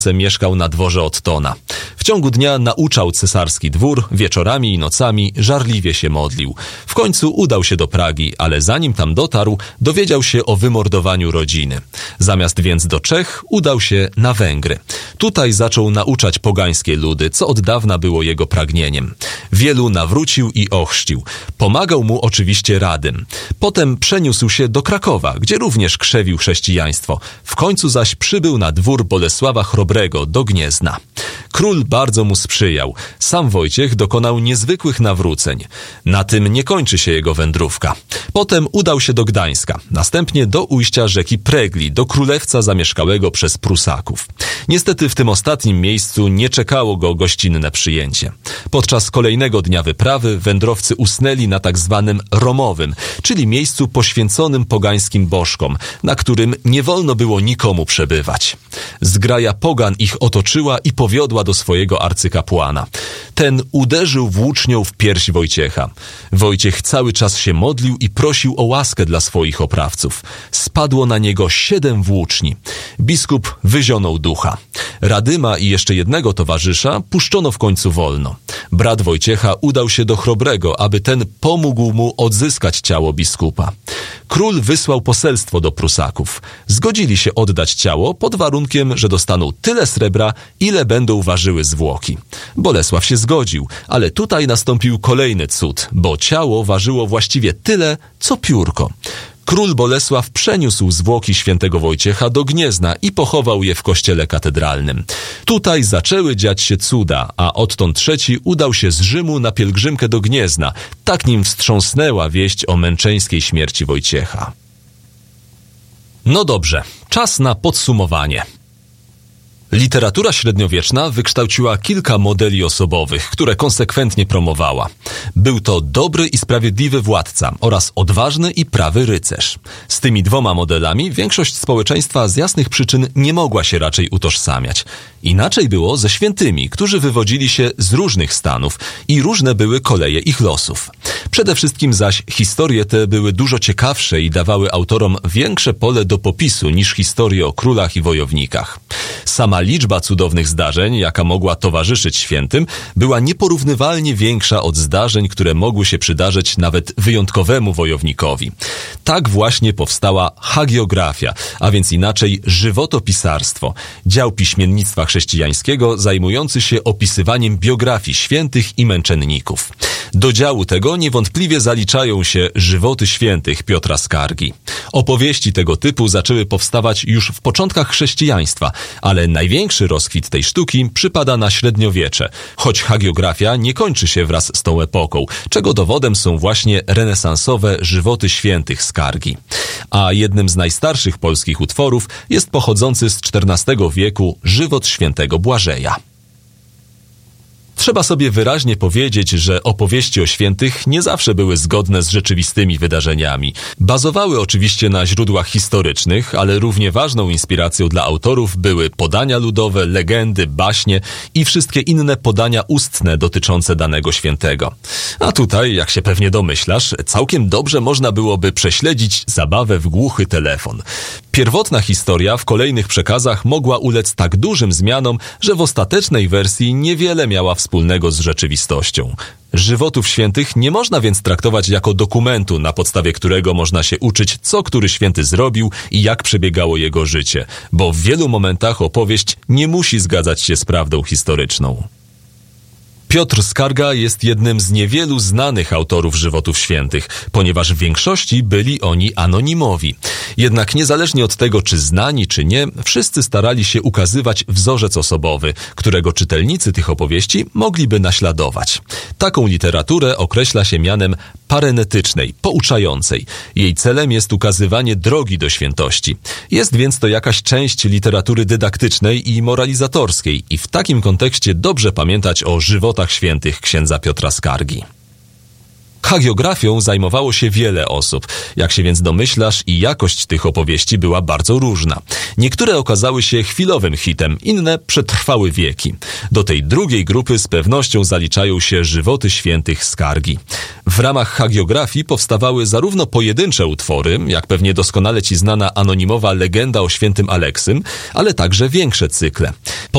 mieszkał na dworze Ottona. W ciągu dnia nauczał cesarski dwór, wieczorami i nocami żarliwie się modlił. W końcu udał się do Pragi, ale zanim tam dotarł, dowiedział się o wymordowaniu rodziny. Zamiast więc do Czech, udał się na Węgry. Tutaj zaczął nauczać pogańskie ludy, co od dawna było jego pragnieniem. Wielu nawrócił i ochrzcił. Pomagał mu oczywiście Radym. Potem przeniósł się do Krakowa, gdzie również krzewił chrześcijaństwo. W końcu zaś przybył na dwór Bolesława Chrobrego do Gniezna. Król bardzo mu sprzyjał. Sam Wojciech dokonał niezwykłych nawróceń. Na tym nie kończy się jego wędrówka. Potem udał się do Gdańska, następnie do ujścia rzeki Pregli, do królewca zamieszkałego przez Prusaków. Niestety w tym ostatnim miejscu nie czekało go gościnne przyjęcie. Podczas kolejnego dnia wyprawy wędrowcy usnęli na tak zwanym Romowym, czyli miejscu poświęconym pogańskim bożkom, na którym nie wolno było nikomu przebywać. Zgraja pogan ich otoczyła i powiodła do swojego arcykapłana. Ten uderzył włócznią w pierś Wojciecha. Wojciech cały czas się modlił i prosił o łaskę dla swoich oprawców. Spadło na niego 7 włóczni. Biskup wyzionął ducha. Radyma i jeszcze jednego towarzysza puszczono w końcu wolno. Brat Wojciecha udał się do Chrobrego, aby ten pomógł mu odzyskać ciało biskupa. Król wysłał poselstwo do Prusaków. Zgodzili się oddać ciało pod warunkiem, że dostaną tyle srebra, ile będą ważyły zwłoki. Bolesław się zgodził, ale tutaj nastąpił kolejny cud, bo ciało ważyło właściwie tyle, co piórko. Król Bolesław przeniósł zwłoki świętego Wojciecha do Gniezna i pochował je w kościele katedralnym. Tutaj zaczęły dziać się cuda, a Otton III udał się z Rzymu na pielgrzymkę do Gniezna. Tak nim wstrząsnęła wieść o męczeńskiej śmierci Wojciecha. No dobrze, czas na podsumowanie. Literatura średniowieczna wykształciła kilka modeli osobowych, które konsekwentnie promowała. Był to dobry i sprawiedliwy władca oraz odważny i prawy rycerz. Z tymi 2 modelami większość społeczeństwa z jasnych przyczyn nie mogła się raczej utożsamiać. Inaczej było ze świętymi, którzy wywodzili się z różnych stanów i różne były koleje ich losów. Przede wszystkim zaś historie te były dużo ciekawsze i dawały autorom większe pole do popisu niż historie o królach i wojownikach. Sama liczba cudownych zdarzeń, jaka mogła towarzyszyć świętym, była nieporównywalnie większa od zdarzeń, które mogły się przydarzyć nawet wyjątkowemu wojownikowi. Tak właśnie powstała hagiografia, a więc inaczej żywotopisarstwo, dział piśmiennictwa chrześcijańskiego zajmujący się opisywaniem biografii świętych i męczenników. Do działu tego niewątpliwie zaliczają się żywoty świętych Piotra Skargi. Opowieści tego typu zaczęły powstawać już w początkach chrześcijaństwa, ale największy rozkwit tej sztuki przypada na średniowiecze, choć hagiografia nie kończy się wraz z tą epoką, czego dowodem są właśnie renesansowe żywoty świętych Skargi. A jednym z najstarszych polskich utworów jest pochodzący z XIV wieku żywot świętego Błażeja. Trzeba sobie wyraźnie powiedzieć, że opowieści o świętych nie zawsze były zgodne z rzeczywistymi wydarzeniami. Bazowały oczywiście na źródłach historycznych, ale równie ważną inspiracją dla autorów były podania ludowe, legendy, baśnie i wszystkie inne podania ustne dotyczące danego świętego. A tutaj, jak się pewnie domyślasz, całkiem dobrze można byłoby prześledzić zabawę w głuchy telefon. Pierwotna historia w kolejnych przekazach mogła ulec tak dużym zmianom, że w ostatecznej wersji niewiele miała wspólnego z rzeczywistością. Żywotów świętych nie można więc traktować jako dokumentu, na podstawie którego można się uczyć, co który święty zrobił i jak przebiegało jego życie, bo w wielu momentach opowieść nie musi zgadzać się z prawdą historyczną. Piotr Skarga jest jednym z niewielu znanych autorów żywotów świętych, ponieważ w większości byli oni anonimowi. Jednak niezależnie od tego, czy znani, czy nie, wszyscy starali się ukazywać wzorzec osobowy, którego czytelnicy tych opowieści mogliby naśladować. Taką literaturę określa się mianem parenetycznej, pouczającej. Jej celem jest ukazywanie drogi do świętości. Jest więc to jakaś część literatury dydaktycznej i moralizatorskiej i w takim kontekście dobrze pamiętać o żywotach świętych księdza Piotra Skargi. Hagiografią zajmowało się wiele osób. Jak się więc domyślasz, i jakość tych opowieści była bardzo różna. Niektóre okazały się chwilowym hitem, inne przetrwały wieki. Do tej drugiej grupy z pewnością zaliczają się żywoty świętych Skargi. W ramach hagiografii powstawały zarówno pojedyncze utwory, jak pewnie doskonale ci znana anonimowa legenda o świętym Aleksym, ale także większe cykle.